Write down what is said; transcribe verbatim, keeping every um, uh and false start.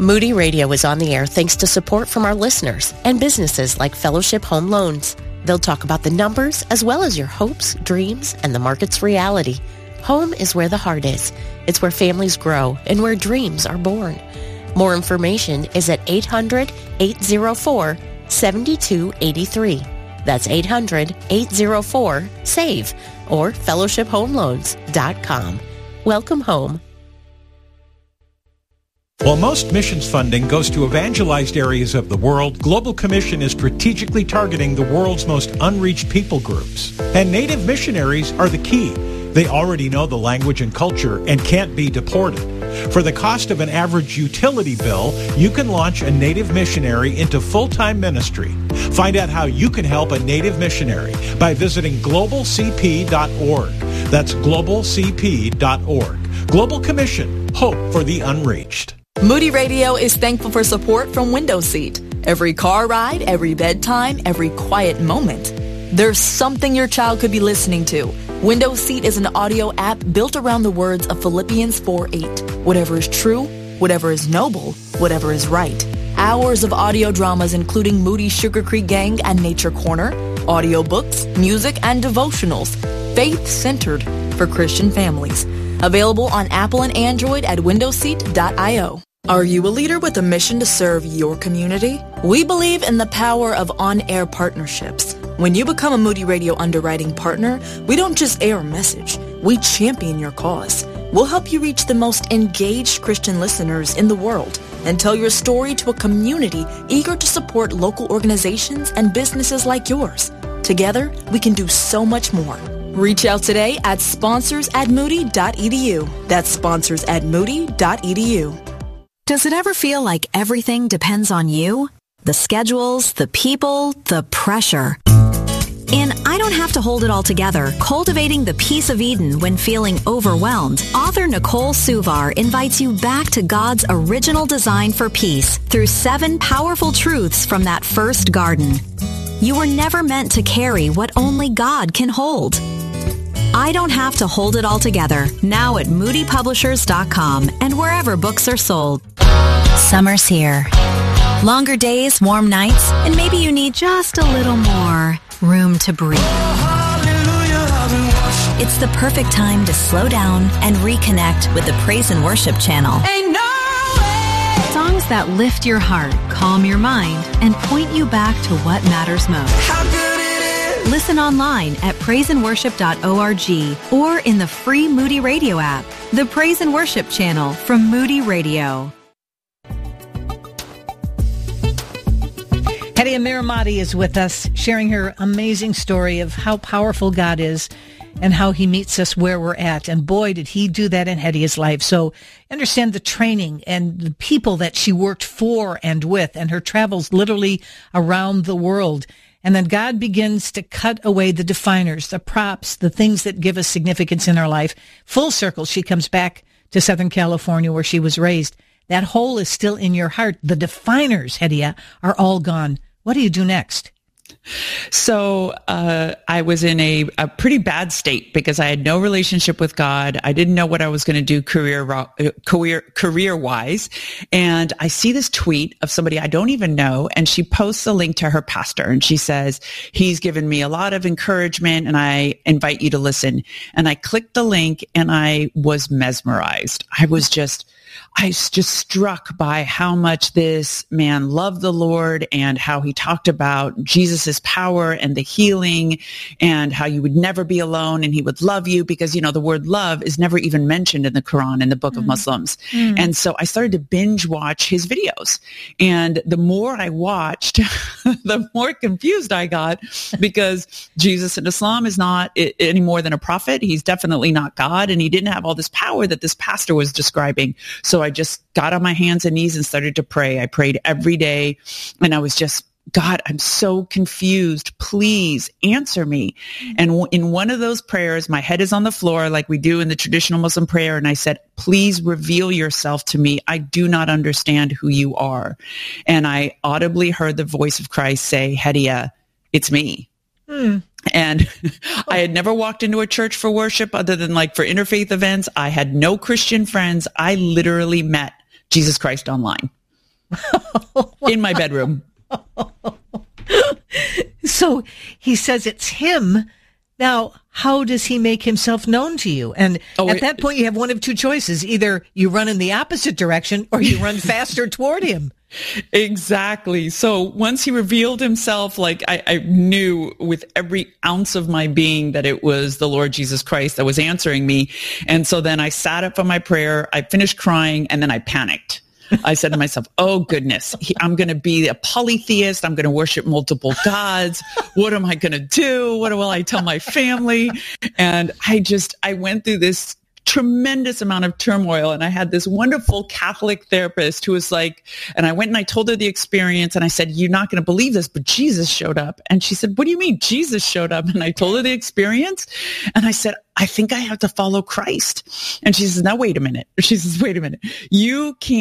Moody Radio is on the air thanks to support from our listeners and businesses like Fellowship Home Loans. They'll talk about the numbers as well as your hopes, dreams, and the market's reality. Home is where the heart is. It's where families grow and where dreams are born. More information is at eight hundred, eight oh four, seven two eight three. That's eight hundred, eight oh four, S A V E or fellowship home loans dot com. Welcome home. While most missions funding goes to evangelized areas of the world, Global Commission is strategically targeting the world's most unreached people groups. And Native missionaries are the key. They already know the language and culture and can't be deported. For the cost of an average utility bill, you can launch a Native missionary into full-time ministry. Find out how you can help a Native missionary by visiting global c p dot org. That's global c p dot org. Global Commission, hope for the unreached. Moody Radio is thankful for support from Window Seat. Every car ride, every bedtime, every quiet moment. There's something your child could be listening to. Window Seat is an audio app built around the words of Philippians four eight. Whatever is true, whatever is noble, whatever is right. Hours of audio dramas including Moody's Sugar Creek Gang and Nature Corner, audiobooks, music, and devotionals. Faith-centered for Christian families. Available on Apple and Android at window seat dot io. Are you a leader with a mission to serve your community? We believe in the power of on-air partnerships. When you become a Moody Radio underwriting partner, we don't just air a message. We champion your cause. We'll help you reach the most engaged Christian listeners in the world and tell your story to a community eager to support local organizations and businesses like yours. Together, we can do so much more. Reach out today at sponsors at moody dot e d u. That's sponsors at moody dot e d u. Does it ever feel like everything depends on you? The schedules, the people, the pressure. In I Don't Have to Hold It All Together, Cultivating the Peace of Eden When Feeling Overwhelmed, author Nicole Suvar invites you back to God's original design for peace through seven powerful truths from that first garden. You were never meant to carry what only God can hold. I Don't Have to Hold It All Together, now at moody publishers dot com and wherever books are sold. Summer's here. Longer days, warm nights, and maybe you need just a little more room to breathe. It's the perfect time to slow down and reconnect with the Praise and Worship channel. Ain't no way. Songs that lift your heart, calm your mind, and point you back to what matters most. How good it is. Listen online at praise and worship dot org or in the free Moody Radio app. The Praise and Worship channel from Moody Radio. Hedia Miramati is with us, sharing her amazing story of how powerful God is and how he meets us where we're at. And boy, did he do that in Hedia's life. So understand the training and the people that she worked for and with, and her travels literally around the world. And then God begins to cut away the definers, the props, the things that give us significance in our life. Full circle, she comes back to Southern California where she was raised. That hole is still in your heart. The definers, Hedia, are all gone. What do you do next? So uh, I was in a, a pretty bad state because I had no relationship with God. I didn't know what I was going to do career career career wise. And I see this tweet of somebody I don't even know, and she posts a link to her pastor, and she says, he's given me a lot of encouragement, and I invite you to listen. And I clicked the link, and I was mesmerized. I was just... I was just struck by how much this man loved the Lord and how he talked about Jesus's power and the healing and how you would never be alone and he would love you because, you know, the word love is never even mentioned in the Quran, in the book mm. of Muslims. Mm. And so I started to binge watch his videos. And the more I watched, the more confused I got because Jesus in Islam is not any more than a prophet. He's definitely not God. And he didn't have all this power that this pastor was describing. So I just got on my hands and knees and started to pray. I prayed every day, and I was just, God, I'm so confused. Please answer me. And w- in one of those prayers, my head is on the floor like we do in the traditional Muslim prayer. And I said, please reveal yourself to me. I do not understand who you are. And I audibly heard the voice of Christ say, Hedia, it's me. Hmm. And I had never walked into a church for worship other than like for interfaith events. I had no Christian friends. I literally met Jesus Christ online. in my bedroom. So he says it's him. Now, how does he make himself known to you? And oh, at that point, you have one of two choices. Either you run in the opposite direction or you run faster toward him. Exactly. So once he revealed himself, like I, I knew with every ounce of my being that it was the Lord Jesus Christ that was answering me. And so then I sat up for my prayer. I finished crying and then I panicked. I said to myself, oh, goodness, he, I'm going to be a polytheist. I'm going to worship multiple gods. What am I going to do? What will I tell my family? And I just, I went through this tremendous amount of turmoil. And I had this wonderful Catholic therapist who was like, and I went and I told her the experience and I said, you're not going to believe this, but Jesus showed up. And she said, what do you mean Jesus showed up? And I told her the experience and I said, I think I have to follow Christ. And she says, now, wait a minute. She says, wait a minute. You can't